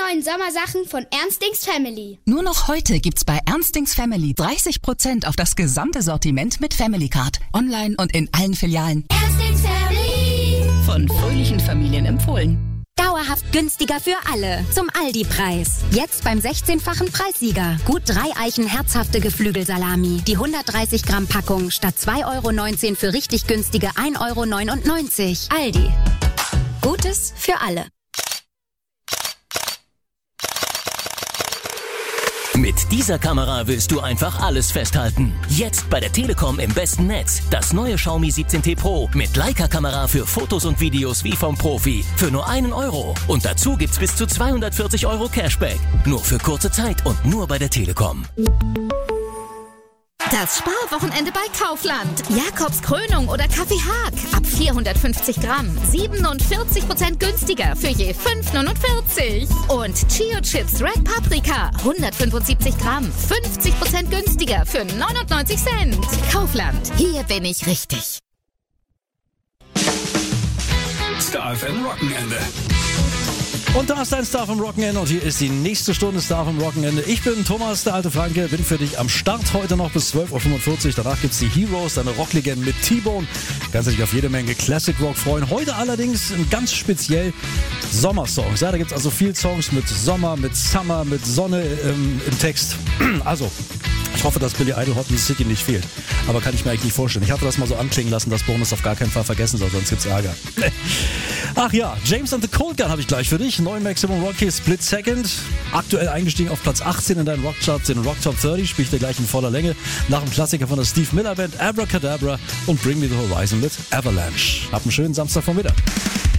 neuen Sommersachen von Ernstings Family. Nur noch heute gibt's bei Ernstings Family 30% auf das gesamte Sortiment mit Family Card. Online und in allen Filialen. Ernstings Family. Von fröhlichen Familien empfohlen. Dauerhaft günstiger für alle. Zum Aldi-Preis. Jetzt beim 16-fachen Preissieger. Gut 3 Eichen herzhafte Geflügelsalami. Die 130 Gramm Packung statt 2,19 € für richtig günstige 1,99 €. Aldi. Gutes für alle. Mit dieser Kamera willst du einfach alles festhalten. Jetzt bei der Telekom im besten Netz. Das neue Xiaomi 17T Pro mit Leica-Kamera für Fotos und Videos wie vom Profi. Für nur 1 €. Und dazu gibt's bis zu 240 € Cashback. Nur für kurze Zeit und nur bei der Telekom. Das Sparwochenende bei Kaufland. Jakobs Krönung oder Kaffee Haag. Ab 450 Gramm. 47% günstiger für je 5,49 €. Und Chio Chips Red Paprika. 175 Gramm. 50% günstiger für 99 Cent. Kaufland. Hier bin ich richtig. Star FM Wochenende. Und da ist dein Star vom Wochenende und hier ist die nächste Stunde Star vom Wochenende. Ich bin Thomas, der alte Franke, bin für dich am Start heute noch bis 12:45 Uhr. Danach gibt's die Heroes, deine Rocklegenden mit T-Bone. Kannst dich auf jede Menge Classic Rock freuen. Heute allerdings ganz speziell Sommersongs. Ja, da gibt's also viel Songs mit Sommer, mit Summer, mit Sonne im Text. Also, ich hoffe, dass Billy Idol Hot in the City nicht fehlt. Aber kann ich mir eigentlich nicht vorstellen. Ich hatte das mal so anklingen lassen, dass Bonus auf gar keinen Fall vergessen soll, sonst gibt's Ärger. Ach ja, James and the Cold Gun habe ich gleich für dich. Neuen Maximum Rocky Split Second. Aktuell eingestiegen auf Platz 18 in deinen Rockcharts, den Rock Top 30. Spielt dir gleich in voller Länge. Nach dem Klassiker von der Steve Miller Band, Abracadabra und Bring Me the Horizon mit Avalanche. Hab einen schönen Samstagvormittag.